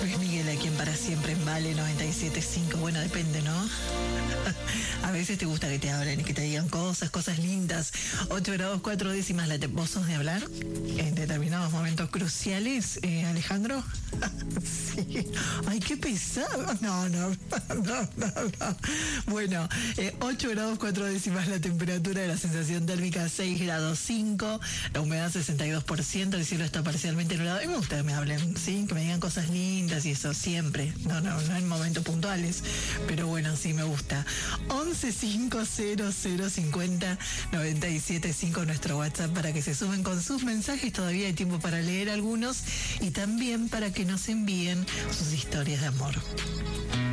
Luis Miguel, a quien para siempre en Vale 97.5. Bueno, depende, ¿no? A veces te gusta que te hablen y que te digan cosas lindas. 8 grados 4 décimas. ¿Vos sos de hablar en determinados momentos cruciales, Alejandro? Sí. Ay, qué pesado. No. Bueno, 8 grados 4 décimas la temperatura, de la sensación térmica 6 grados 5, la humedad 62%, el cielo está parcialmente nublado. Y me gusta que me hablen, ¿sí? Que me digan cosas lindas y eso siempre. No en momentos puntuales, pero bueno, sí me gusta. 11505097.5 nuestro WhatsApp para que se sumen con sus mensajes. Todavía hay tiempo para leer algunos y también para que nos envíen sus historias de amor.